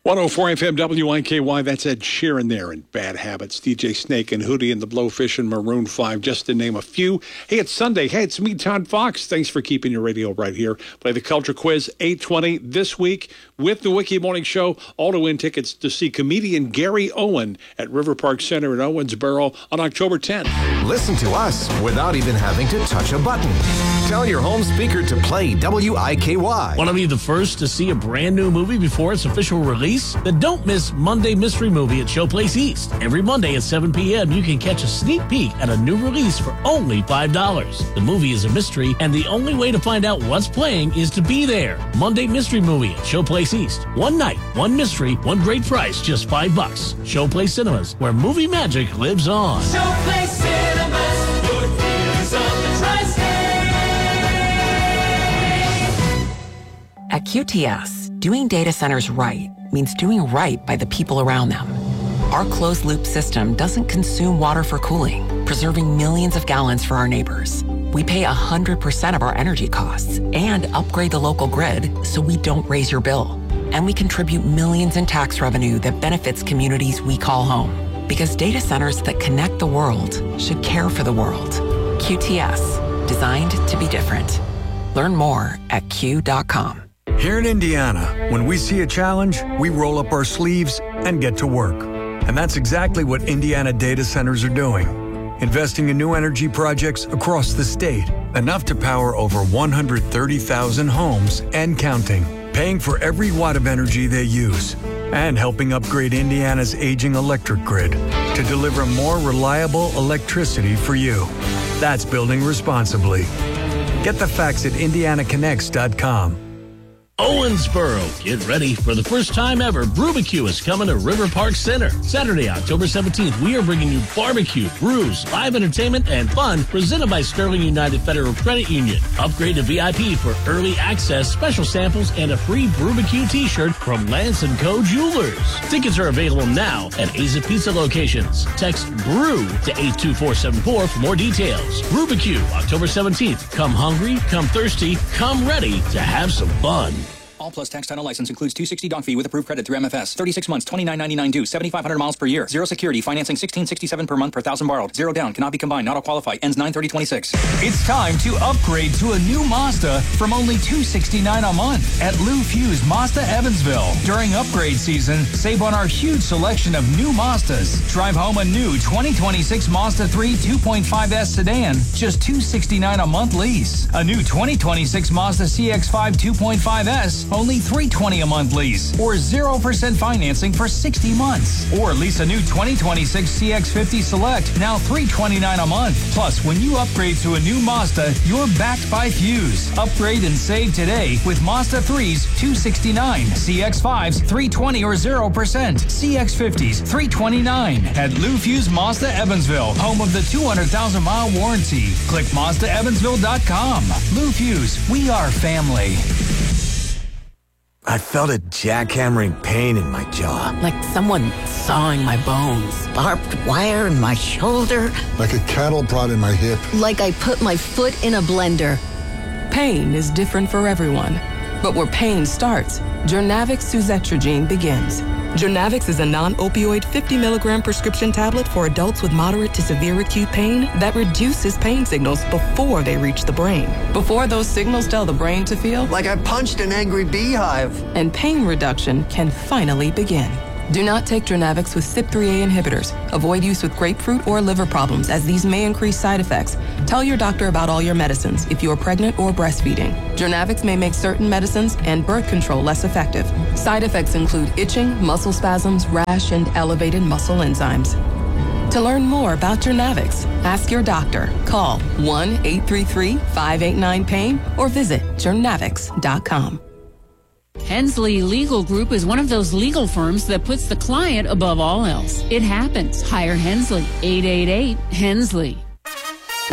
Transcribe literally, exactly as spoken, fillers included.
one oh four F M W I K Y, that's Ed Sheeran there in Bad Habits. D J Snake and Hootie and the Blowfish and Maroon five, just to name a few. Hey, it's Sunday. Hey, it's me, Todd Fox. Thanks for keeping your radio right here. Play the Culture Quiz, eight twenty this week with the Wiki Morning Show. All to win tickets to see comedian Gary Owen at River Park Center in Owensboro on October tenth. Listen to us without even having to touch a button. Tell your home speaker to play W I K Y. Want to be the first to see a brand new movie before its official release? Then don't miss Monday Mystery Movie at Showplace East. Every Monday at seven p.m. you can catch a sneak peek at a new release for only five dollars. The movie is a mystery, and the only way to find out what's playing is to be there. Monday Mystery Movie at Showplace East. One night, one mystery, one great price, just five bucks. Showplace Cinemas, where movie magic lives on. Showplace Cinemas, your heroes of the tri-state. At Q T S, doing data centers right means doing right by the people around them. Our closed-loop system doesn't consume water for cooling, preserving millions of gallons for our neighbors. We pay one hundred percent of our energy costs and upgrade the local grid so we don't raise your bill. And we contribute millions in tax revenue that benefits communities we call home. Because data centers that connect the world should care for the world. Q T S, designed to be different. Learn more at Q dot com. Here in Indiana, when we see a challenge, we roll up our sleeves and get to work. And that's exactly what Indiana data centers are doing. Investing in new energy projects across the state, enough to power over one hundred thirty thousand homes and counting, paying for every watt of energy they use, and helping upgrade Indiana's aging electric grid to deliver more reliable electricity for you. That's building responsibly. Get the facts at indiana connects dot com. Owensboro, get ready for the first time ever. Brewbecue is coming to River Park Center. Saturday, October seventeenth, we are bringing you barbecue, brews, live entertainment, and fun presented by Sterling United Federal Credit Union. Upgrade to V I P for early access, special samples, and a free Brewbecue t-shirt from Lance and Co. Jewelers. Tickets are available now at Aza Pizza locations. Text BREW to eight two four seven four for more details. Brewbecue, October seventeenth. Come hungry, come thirsty, come ready to have some fun. All Plus tax title license includes two hundred sixty dollars fee with approved credit through M F S. thirty-six months, twenty-nine ninety-nine due, seventy-five hundred miles per year. Zero security, financing sixteen sixty-seven per month per thousand borrowed. Zero down, cannot be combined, not all qualify. Ends nine thirty twenty-six. It's time to upgrade to a new Mazda from only two hundred sixty-nine dollars a month at Lou Fuse Mazda Evansville. During upgrade season, save on our huge selection of new Mazdas. Drive home a new twenty twenty-six Mazda three two point five S sedan, just two hundred sixty-nine dollars a month lease. A new twenty twenty-six Mazda C X five two point five S, only three hundred twenty dollars a month lease, or zero percent financing for sixty months. Or lease a new twenty twenty-six C X fifty Select, now three hundred twenty-nine dollars a month. Plus, when you upgrade to a new Mazda, you're backed by Fuse. Upgrade and save today with Mazda threes, two hundred sixty-nine dollars, C X fives, three hundred twenty dollars or zero percent, C X fifties, three hundred twenty-nine dollars. At Lou Fuse Mazda Evansville, home of the two hundred thousand mile warranty. Click Mazda Evansville dot com. Lou Fuse, we are family. I felt a jackhammering pain in my jaw. Like someone sawing my bones. Barbed wire in my shoulder. Like a cattle prod in my hip. Like I put my foot in a blender. Pain is different for everyone. But where pain starts, Jurnavix suzetrigine begins. Jurnavix is a non-opioid fifty milligram prescription tablet for adults with moderate to severe acute pain that reduces pain signals before they reach the brain. Before those signals tell the brain to feel like I punched an angry beehive. And pain reduction can finally begin. Do not take Jurnavix with C Y P three A inhibitors. Avoid use with grapefruit or liver problems, as these may increase side effects. Tell your doctor about all your medicines if you are pregnant or breastfeeding. Jurnavix may make certain medicines and birth control less effective. Side effects include itching, muscle spasms, rash, and elevated muscle enzymes. To learn more about Jurnavix, ask your doctor. Call one eight three three, five eight nine, pain or visit jurnavix dot com. Hensley Legal Group is one of those legal firms that puts the client above all else. It happens. Hire Hensley. eight eight eight, Hensley.